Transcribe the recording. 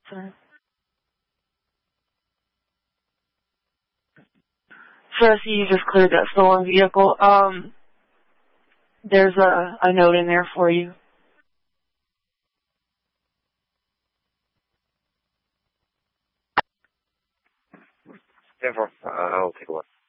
So I see you just cleared that stolen vehicle. There's a note in there for you. Therefore, I'll take a look.